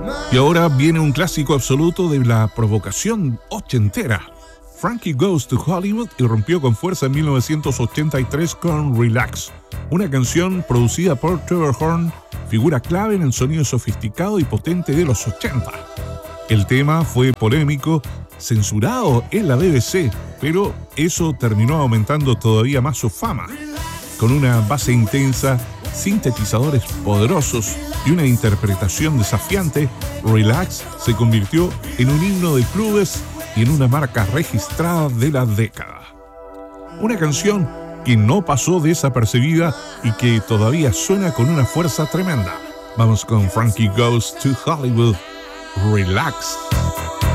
Y ahora viene un clásico absoluto de la provocación ochentera. Frankie Goes to Hollywood irrumpió con fuerza en 1983 con Relax, una canción producida por Trevor Horn, figura clave en el sonido sofisticado y potente de los 80. El tema fue polémico, censurado en la BBC, pero eso terminó aumentando todavía más su fama. Con una base intensa, sintetizadores poderosos y una interpretación desafiante, Relax se convirtió en un himno de clubes y en una marca registrada de la década. Una canción que no pasó desapercibida y que todavía suena con una fuerza tremenda. Vamos con Frankie Goes to Hollywood, Relax.